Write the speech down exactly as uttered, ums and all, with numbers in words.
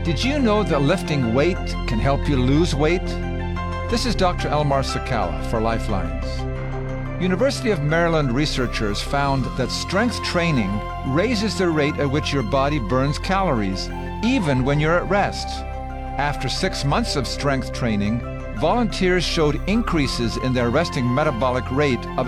Did you know that lifting weight can help you lose weight? This is Doctor Elmar Sakala for Lifelines. University of Maryland researchers found that strength training raises the rate at which your body burns calories, even when you're at rest. After six months of strength training, volunteers showed increases in their resting metabolic rate of